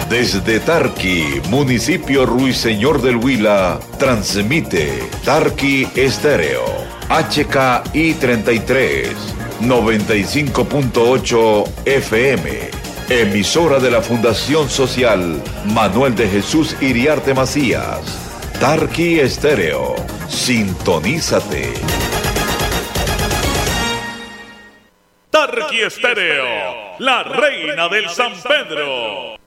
Desde Tarqui, municipio Ruiseñor del Huila, transmite Tarqui Estéreo, HKI 33, 95.8 FM, emisora de la Fundación Social Manuel de Jesús Iriarte Macías. Tarqui Estéreo, sintonízate. Tarqui Estéreo, la reina del San Pedro.